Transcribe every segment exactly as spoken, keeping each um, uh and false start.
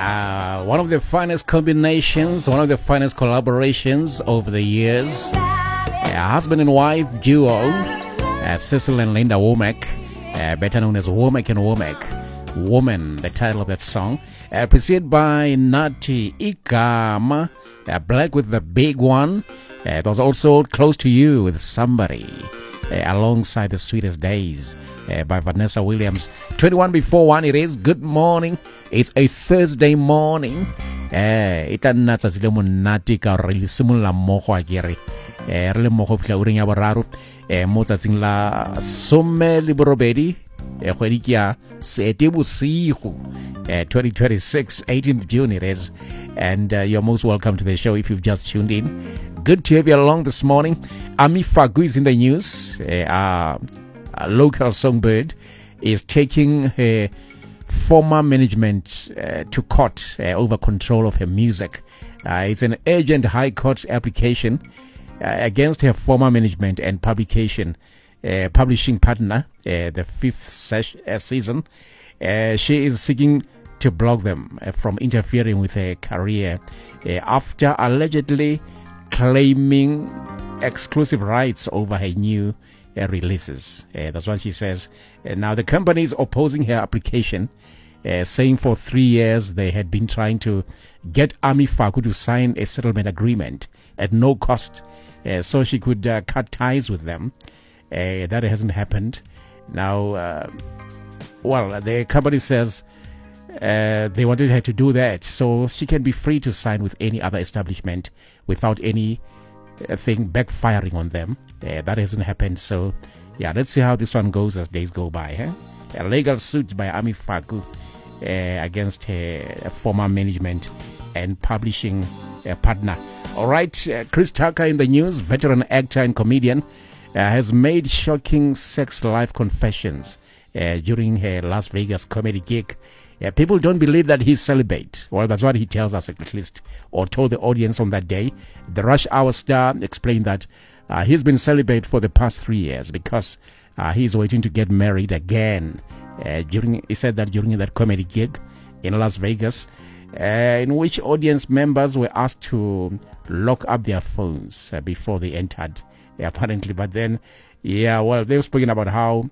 Uh, one of the finest combinations, one of the finest collaborations over the years. Uh, husband and wife duo, uh, Cecil and Linda Womack, uh, better known as Womack and Womack. Woman, the title of that song. Uh, preceded by Nati Igama, uh, Black with the Big One. Uh, it was also Close to You with Somebody, uh, alongside The Sweetest Days uh, by Vanessa Williams. twenty-one before one it is. Good morning. It's a Thursday morning. Ita nna tsatsi le monate ka re le simolla mmogo a kere. Eh re le mmogo fitla ureng ya boraro eh mo tsatsing la some le borobedi eh kgwedi ke ya Seetebosigo eh twenty twenty-six, eighteenth of June it is. And uh, you're most welcome to the show if you've just tuned in. Good to have you along this morning. Ami Faku is in the news. Uh, uh, a local songbird is taking her former management uh, to court uh, over control of her music. Uh, it's an urgent High Court application uh, against her former management and publication uh, publishing partner, uh, the fifth ses- uh, season. Uh, she is seeking to block them uh, from interfering with her career uh, after allegedly claiming exclusive rights over her new uh, releases. Uh, that's what she says. Uh, now, the company is opposing her application, uh, saying for three years they had been trying to get Ami Faku to sign a settlement agreement at no cost uh, so she could uh, cut ties with them. Uh, that hasn't happened. Now, uh, well, the company says uh, they wanted her to do that so she can be free to sign with any other establishment without any uh, thing backfiring on them. Uh, that hasn't happened. So, yeah, let's see how this one goes as days go by. Huh? A legal suit by Ami Faku uh, against her former management and publishing uh, partner. All right, uh, Chris Tucker in the news, veteran actor and comedian, uh, has made shocking sex life confessions uh, during her Las Vegas comedy gig. Uh, people don't believe that he's celibate. Well, that's what he tells us at least, or told the audience on that day. The Rush Hour star explained that uh, he's been celibate for the past three years because uh, he's waiting to get married again. Uh, during he said that during that comedy gig in Las Vegas, uh, in which audience members were asked to lock up their phones uh, before they entered, uh, apparently. But then, yeah, well, they were speaking about how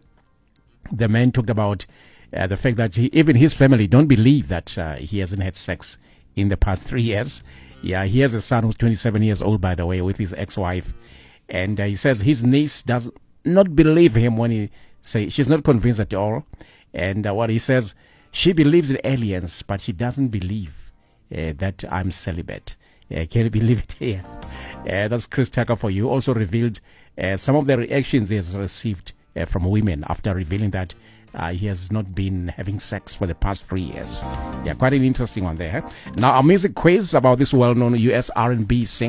the man talked about Uh, the fact that he, even his family don't believe that uh, he hasn't had sex in the past three years. Yeah, he has a son who's twenty-seven years old, by the way, with his ex-wife. And uh, he says his niece does not believe him when he say she's not convinced at all. And uh, what he says, she believes in aliens, but she doesn't believe uh, that I'm celibate. Uh, can you believe it here? Uh, that's Chris Tucker for you. Also revealed uh, some of the reactions he has received uh, from women after revealing that Uh, he has not been having sex for the past three years. Yeah, quite an interesting one there. Huh? Now, our music quiz about this well-known U S R and B singer.